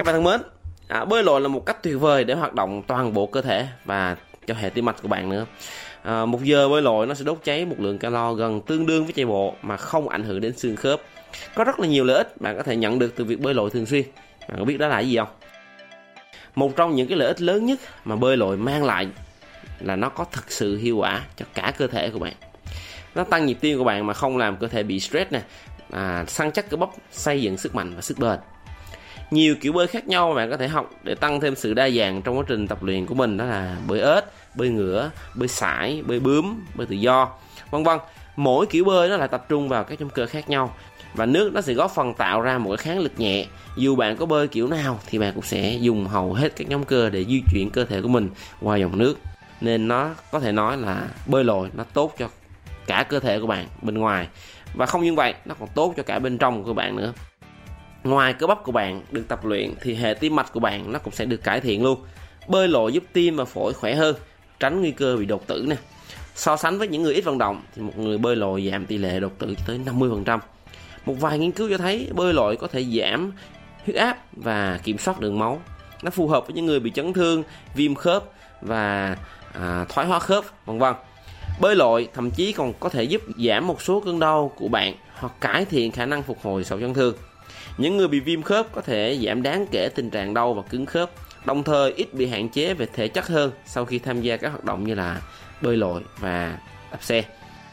Các bạn thân mến, bơi lội là một cách tuyệt vời để hoạt động toàn bộ cơ thể và cho hệ tim mạch của bạn nữa. 1 giờ bơi lội nó sẽ đốt cháy một lượng calo gần tương đương với chạy bộ mà không ảnh hưởng đến xương khớp. Có rất là nhiều lợi ích bạn có thể nhận được từ việc bơi lội thường xuyên. Bạn có biết đó là gì không? Một trong những cái lợi ích lớn nhất mà bơi lội mang lại là nó có thực sự hiệu quả cho cả cơ thể của bạn. Nó tăng nhịp tim của bạn mà không làm cơ thể bị stress nè, săn chắc cơ bắp, xây dựng sức mạnh và sức bền. Nhiều kiểu bơi khác nhau mà bạn có thể học để tăng thêm sự đa dạng trong quá trình tập luyện của mình, đó là bơi ếch, bơi ngửa, bơi sải, bơi bướm, bơi tự do, vân vân. Mỗi kiểu bơi nó lại tập trung vào các nhóm cơ khác nhau và nước nó sẽ góp phần tạo ra một cái kháng lực nhẹ. Dù bạn có bơi kiểu nào thì bạn cũng sẽ dùng hầu hết các nhóm cơ để di chuyển cơ thể của mình qua dòng nước. Nên nó có thể nói là bơi lội nó tốt cho cả cơ thể của bạn bên ngoài, và không như vậy, nó còn tốt cho cả bên trong của bạn nữa. Ngoài cơ bắp của bạn được tập luyện thì hệ tim mạch của bạn nó cũng sẽ được cải thiện luôn. Bơi lội giúp tim và phổi khỏe hơn, tránh nguy cơ bị đột tử nè. So sánh với những người ít vận động thì một người bơi lội giảm tỷ lệ đột tử tới 50%. Một vài nghiên cứu cho thấy bơi lội có thể giảm huyết áp và kiểm soát đường máu. Nó phù hợp với những người bị chấn thương, viêm khớp và thoái hóa khớp, vân vân. Bơi lội thậm chí còn có thể giúp giảm một số cơn đau của bạn hoặc cải thiện khả năng phục hồi sau chấn thương. Những người bị viêm khớp có thể giảm đáng kể tình trạng đau và cứng khớp, đồng thời ít bị hạn chế về thể chất hơn sau khi tham gia các hoạt động như là bơi lội và đạp xe.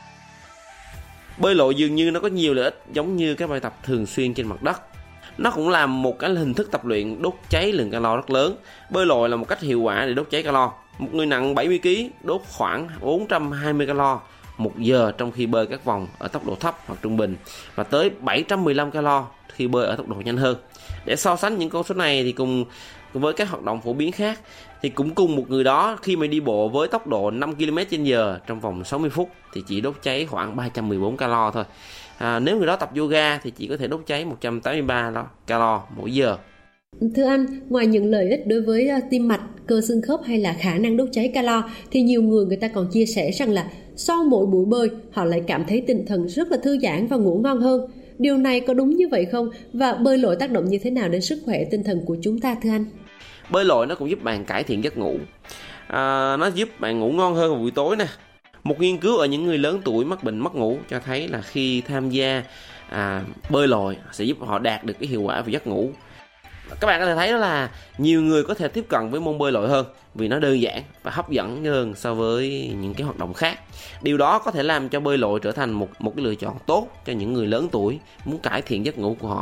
Bơi lội dường như nó có nhiều lợi ích giống như các bài tập thường xuyên trên mặt đất. Nó cũng là một cái hình thức tập luyện đốt cháy lượng calo rất lớn. Bơi lội là một cách hiệu quả để đốt cháy calo. Một người nặng 70 kg đốt khoảng 420 calo 1 giờ trong khi bơi các vòng ở tốc độ thấp hoặc trung bình, và tới 715 calo khi bơi ở tốc độ nhanh hơn. Để so sánh những con số này thì cùng với các hoạt động phổ biến khác, thì cũng cùng một người đó khi mà đi bộ với tốc độ 5 km/h trong vòng 60 phút thì chỉ đốt cháy khoảng 314 calo thôi. Nếu người đó tập yoga thì chỉ có thể đốt cháy 183 calo mỗi giờ. Thưa anh, ngoài những lợi ích đối với tim mạch, cơ xương khớp hay là khả năng đốt cháy calo, thì nhiều người ta còn chia sẻ rằng là sau mỗi buổi bơi họ lại cảm thấy tinh thần rất là thư giãn và ngủ ngon hơn. Điều này có đúng như vậy không? Và bơi lội tác động như thế nào đến sức khỏe tinh thần của chúng ta thưa anh? Bơi lội nó cũng giúp bạn cải thiện giấc ngủ. Nó giúp bạn ngủ ngon hơn vào buổi tối nè. Một nghiên cứu ở những người lớn tuổi mắc bệnh mất ngủ cho thấy là khi tham gia bơi lội sẽ giúp họ đạt được cái hiệu quả về giấc ngủ. Các bạn có thể thấy đó là nhiều người có thể tiếp cận với môn bơi lội hơn vì nó đơn giản và hấp dẫn hơn so với những cái hoạt động khác. Điều đó có thể làm cho bơi lội trở thành một cái lựa chọn tốt cho những người lớn tuổi muốn cải thiện giấc ngủ của họ.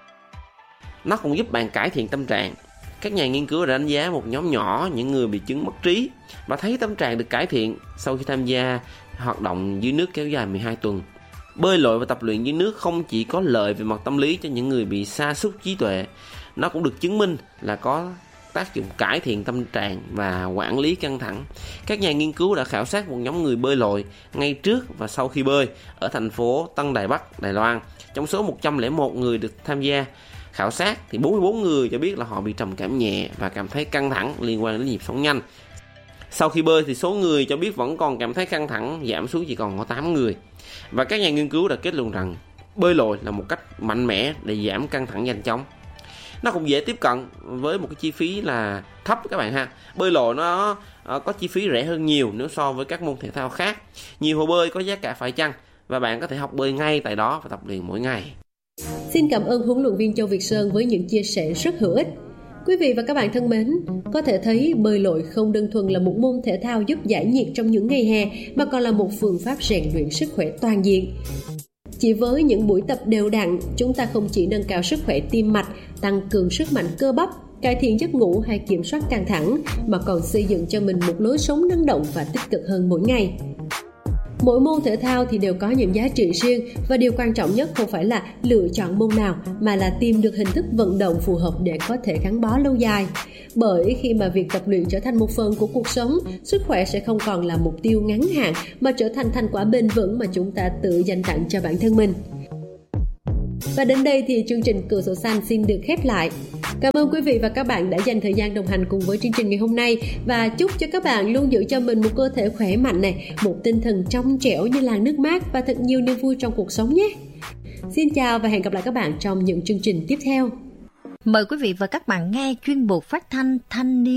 Nó cũng giúp bạn cải thiện tâm trạng. Các nhà nghiên cứu đã đánh giá một nhóm nhỏ những người bị chứng mất trí và thấy tâm trạng được cải thiện sau khi tham gia hoạt động dưới nước kéo dài 12 tuần. Bơi lội và tập luyện dưới nước không chỉ có lợi về mặt tâm lý cho những người bị sa sút trí tuệ, nó cũng được chứng minh là có tác dụng cải thiện tâm trạng và quản lý căng thẳng. Các nhà nghiên cứu đã khảo sát một nhóm người bơi lội ngay trước và sau khi bơi ở thành phố Tân Đài Bắc, Đài Loan. Trong số 101 người được tham gia khảo sát thì 44 người cho biết là họ bị trầm cảm nhẹ và cảm thấy căng thẳng liên quan đến nhịp sống nhanh. Sau khi bơi thì số người cho biết vẫn còn cảm thấy căng thẳng giảm xuống chỉ còn có 8 người. Và các nhà nghiên cứu đã kết luận rằng bơi lội là một cách mạnh mẽ để giảm căng thẳng nhanh chóng. Nó cũng dễ tiếp cận với một cái chi phí là thấp các bạn ha. Bơi lội nó có chi phí rẻ hơn nhiều nếu so với các môn thể thao khác. Nhiều hồ bơi có giá cả phải chăng và bạn có thể học bơi ngay tại đó và tập luyện mỗi ngày. Xin cảm ơn huấn luyện viên Châu Việt Sơn với những chia sẻ rất hữu ích. Quý vị và các bạn thân mến, có thể thấy bơi lội không đơn thuần là một môn thể thao giúp giải nhiệt trong những ngày hè, mà còn là một phương pháp rèn luyện sức khỏe toàn diện. Chỉ với những buổi tập đều đặn, chúng ta không chỉ nâng cao sức khỏe tim mạch, tăng cường sức mạnh cơ bắp, cải thiện giấc ngủ hay kiểm soát căng thẳng, mà còn xây dựng cho mình một lối sống năng động và tích cực hơn mỗi ngày. Mỗi môn thể thao thì đều có những giá trị riêng, và điều quan trọng nhất không phải là lựa chọn môn nào mà là tìm được hình thức vận động phù hợp để có thể gắn bó lâu dài. Bởi khi mà việc tập luyện trở thành một phần của cuộc sống, sức khỏe sẽ không còn là mục tiêu ngắn hạn mà trở thành thành quả bền vững mà chúng ta tự dành tặng cho bản thân mình. Và đến đây thì chương trình Cửa sổ xanh xin được khép lại. Cảm ơn quý vị và các bạn đã dành thời gian đồng hành cùng với chương trình ngày hôm nay, và chúc cho các bạn luôn giữ cho mình một cơ thể khỏe mạnh này, một tinh thần trong trẻo như làn nước mát và thật nhiều niềm vui trong cuộc sống nhé. Xin chào và hẹn gặp lại các bạn trong những chương trình tiếp theo. Mời quý vị và các bạn nghe chuyên mục phát thanh Thanh niên